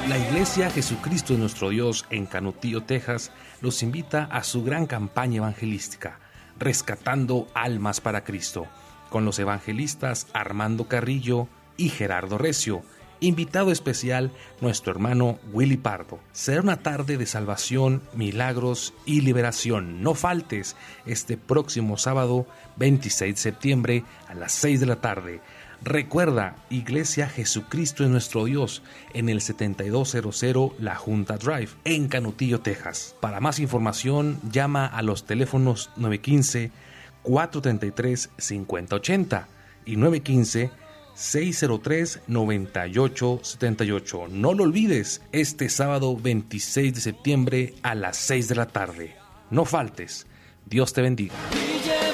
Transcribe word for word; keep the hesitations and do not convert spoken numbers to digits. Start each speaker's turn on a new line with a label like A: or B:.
A: La Iglesia Jesucristo de nuestro Dios en Canutillo, Texas, los invita a su gran campaña evangelística, Rescatando Almas para Cristo, con los evangelistas Armando Carrillo y Gerardo Recio. Invitado especial, nuestro hermano Willy Pardo. Será una tarde de salvación, milagros y liberación. No faltes este próximo sábado veintiséis de septiembre a las seis de la tarde. Recuerda, Iglesia Jesucristo es nuestro Dios, en el setenta y dos cero cero La Junta Drive, en Canutillo, Texas. Para más información, llama a los teléfonos nueve uno cinco, cuatro tres tres, cinco cero ocho cero y nueve uno cinco, seis cero tres, nueve ocho siete ocho. No lo olvides, este sábado veintiséis de septiembre a las seis de la tarde. No faltes. Dios te bendiga.